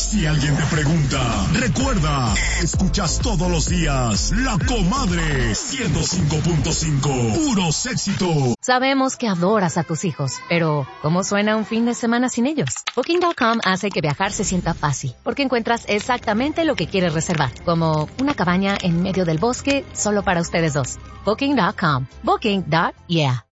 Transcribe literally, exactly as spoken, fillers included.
Si alguien te pregunta, recuerda, escuchas todos los días La Comadre ciento cinco punto cinco, puros éxitos. Sabemos que adoras a tus hijos, pero ¿cómo suena un fin de semana sin ellos? Booking punto com hace que viajar se sienta fácil, porque encuentras exactamente lo que quieres reservar, como una cabaña en medio del bosque solo para ustedes dos. Booking punto com. Booking. Yeah.